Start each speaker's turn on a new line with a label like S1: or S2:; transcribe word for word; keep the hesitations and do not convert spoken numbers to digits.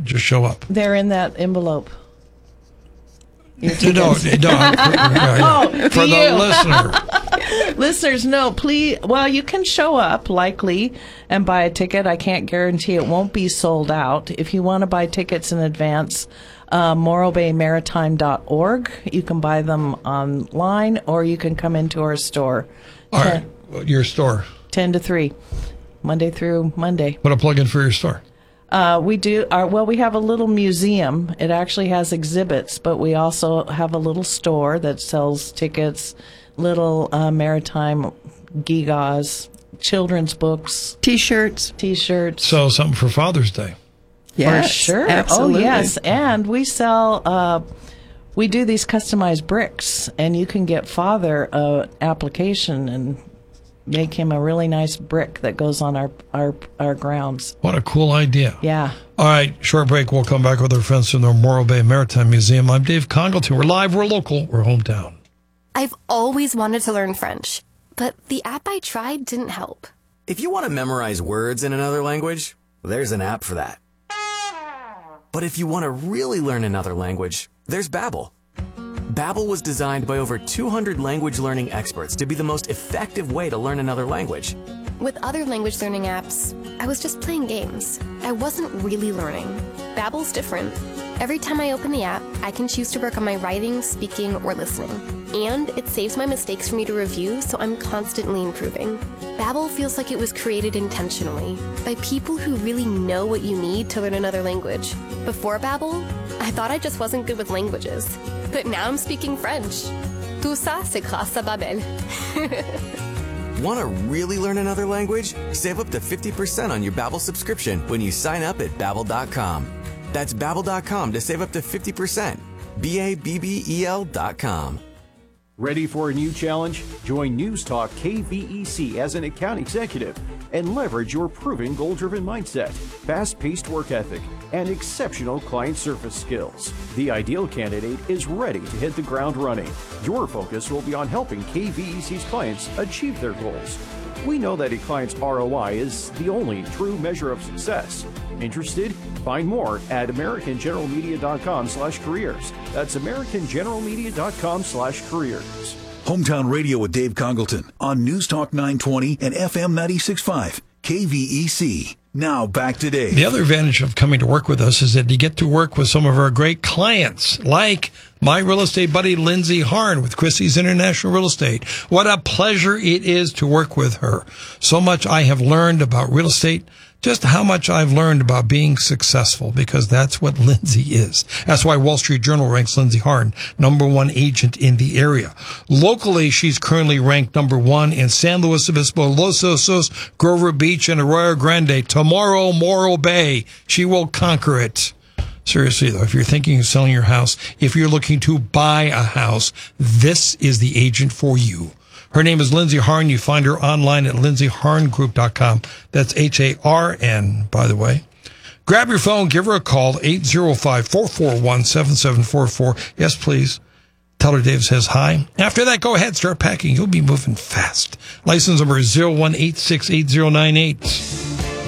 S1: Just show up.
S2: They're in that envelope.
S1: No, no, no.
S2: Oh,
S1: for the
S2: you.
S1: listener.
S2: Listeners, no, please. Well, you can show up, likely, and buy a ticket. I can't guarantee it won't be sold out. If you want to buy tickets in advance, uh, morro bay maritime dot org. You can buy them online, or you can come into our store.
S1: All right, well, your store.
S2: ten to three, Monday through Monday.
S1: What a plug-in for your store.
S2: Uh, we do, our, well, we have a little museum. It actually has exhibits, but we also have a little store that sells tickets, little uh, maritime gigas, children's books.
S3: T-shirts.
S2: T-shirts.
S1: So something for Father's Day.
S3: Yes,
S2: for sure.
S3: absolutely.
S2: Oh, yes. And we sell, uh, we do these customized bricks, and you can get Father an application and make him a really nice brick that goes on our, our our grounds.
S1: What a cool idea.
S2: Yeah.
S1: All right, short break. We'll come back with our friends from the Morro Bay Maritime Museum. I'm Dave Congleton. We're live, we're local, we're hometown.
S4: I've always wanted to learn French, but the app I tried didn't help.
S5: If you want to memorize words in another language, there's an app for that. But if you want to really learn another language, there's Babbel. Babbel was designed by over two hundred language learning experts to be the most effective way to learn another language.
S4: With other language learning apps, I was just playing games. I wasn't really learning. Babbel's different. Every time I open the app, I can choose to work on my writing, speaking, or listening. And it saves my mistakes for me to review, so I'm constantly improving. Babbel feels like it was created intentionally by people who really know what you need to learn another language. Before Babbel, I thought I just wasn't good with languages. But now I'm speaking French. Tout ça, c'est grâce à Babbel.
S5: Want to really learn another language? Save up to fifty percent on your Babbel subscription when you sign up at babbel dot com. That's babbel dot com to save up to fifty percent. B A B B E L dot com.
S6: Ready for a new challenge? Join News Talk K V E C as an account executive and leverage your proven goal-driven mindset, fast-paced work ethic, and exceptional client service skills. The ideal candidate is ready to hit the ground running. Your focus will be on helping K V E C's clients achieve their goals. We know that a client's R O I is the only true measure of success. Interested? Find more at american general media dot com slash careers. That's american general media dot com slash careers.
S7: Hometown Radio with Dave Congleton on News Talk nine twenty and F M ninety-six point five, K V E C. Now back to Dave.
S1: The other advantage of coming to work with us is that you get to work with some of our great clients, like my real estate buddy, Lindsay Harn with Christie's International Real Estate. What a pleasure it is to work with her. So much I have learned about real estate, just how much I've learned about being successful, because that's what Lindsay is. That's why Wall Street Journal ranks Lindsay Harn number one agent in the area. Locally, she's currently ranked number one in San Luis Obispo, Los Osos, Grover Beach, and Arroyo Grande. Tomorrow, Morro Bay, she will conquer it. Seriously, though, if you're thinking of selling your house, if you're looking to buy a house, this is the agent for you. Her name is Lindsay Harn. You find her online at lindsay harn group dot com. That's H A R N, by the way. Grab your phone, give her a call, eight zero five, four four one, seven seven four four. Yes, please. Tell her Dave says hi. After that, go ahead, start packing. You'll be moving fast. License number is zero one eight six eight zero nine eight.